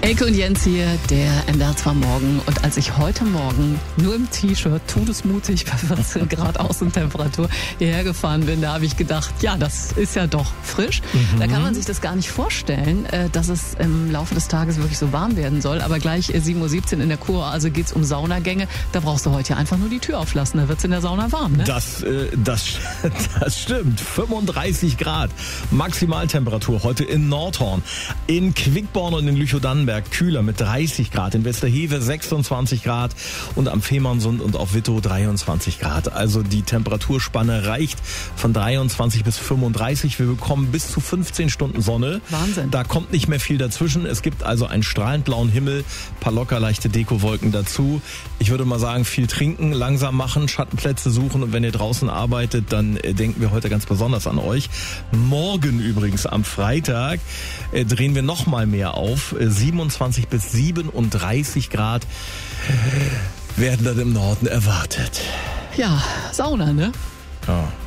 Elke und Jens hier, der MDR war morgen. Und als ich heute Morgen nur im T-Shirt, todesmutig bei 14 Grad Außentemperatur hierher gefahren bin, da habe ich gedacht, ja, das ist ja doch frisch. Da kann man sich das gar nicht vorstellen, dass es im Laufe des Tages wirklich so warm werden soll. Aber gleich 7:17 Uhr in der Kur, also geht's um Saunagänge. Da brauchst du heute ja einfach nur die Tür auflassen, da wird's in der Sauna warm, ne? Das stimmt. 35 Grad Maximaltemperatur heute in Nordhorn, in Quickborn und in Lüchow-Dannenberg kühler mit 30 Grad, in Westerhewe 26 Grad und am Fehmarnsund und auf Wittow 23 Grad. Also die Temperaturspanne reicht von 23 bis 35. Wir bekommen bis zu 15 Stunden Sonne. Wahnsinn. Da kommt nicht mehr viel dazwischen. Es gibt also einen strahlend blauen Himmel, paar locker leichte Dekowolken dazu. Ich würde mal sagen, viel trinken, langsam machen, Schattenplätze suchen und wenn ihr draußen arbeitet, dann denken wir heute ganz besonders an euch. Morgen übrigens am Freitag drehen wir noch mal mehr auf. 27 bis 37 Grad werden dann im Norden erwartet. Ja, Sauna, ne? Ja.